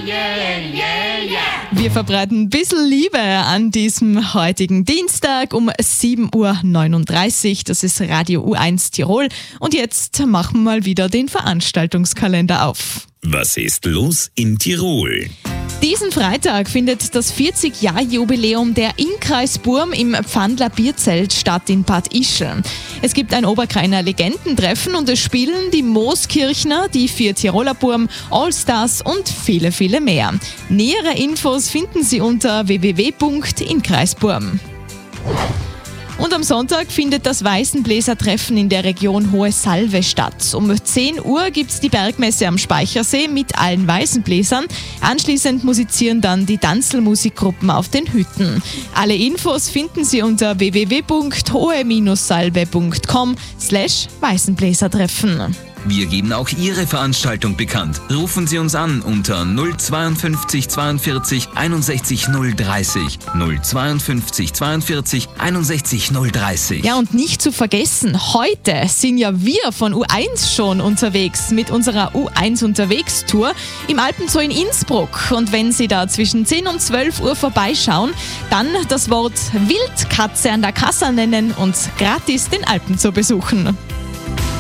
Wir verbreiten ein bisschen Liebe an diesem heutigen Dienstag um 7.39 Uhr. Das ist Radio U1 Tirol. Und jetzt machen wir mal wieder den Veranstaltungskalender auf. Was ist los in Tirol? Diesen Freitag findet das 40-Jahr-Jubiläum der Inkreis Burm im Pfandler Bierzelt statt in Bad Ischl. Es gibt ein Oberkrainer Legendentreffen und es spielen die Mooskirchner, die 4 Tiroler Burm, Allstars und viele, viele mehr. Nähere Infos finden Sie unter www.inkreisburm. Und am Sonntag findet das Weißenbläsertreffen in der Region Hohe Salve statt. Um 10 Uhr gibt es die Bergmesse am Speichersee mit allen Weißenbläsern. Anschließend musizieren dann die Tanzelmusikgruppen auf den Hütten. Alle Infos finden Sie unter www.hohe-salve.com/Weißenbläsertreffen. Wir geben auch Ihre Veranstaltung bekannt. Rufen Sie uns an unter 052 42 61 030. 052 42 61 030. Ja, und nicht zu vergessen, heute sind ja wir von U1 schon unterwegs mit unserer U1 Unterwegs-Tour im Alpenzoo in Innsbruck. Und wenn Sie da zwischen 10 und 12 Uhr vorbeischauen, dann das Wort Wildkatze an der Kasse nennen und gratis den Alpenzoo besuchen.